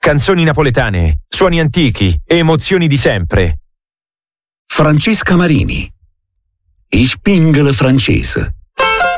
Canzoni napoletane, suoni antichi, emozioni di sempre. Francesca Marini. Ich bin francese.